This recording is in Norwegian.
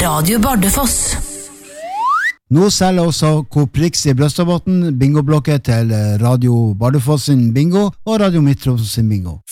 Radio Bardufoss. Nå selger også Coop Rix i Brøstadbotn bingoblokket til Radio Bardufoss sin bingo og Radio Midt-Troms sin bingo.